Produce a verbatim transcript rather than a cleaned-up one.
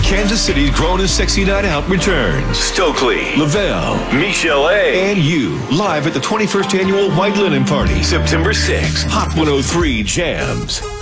Kansas City's Grown and Sexy Night Out returns. Stokely, Lavelle, Michelle A., and you, live at the twenty-first Annual White Linen Party, September sixth. Hot one oh three Jams.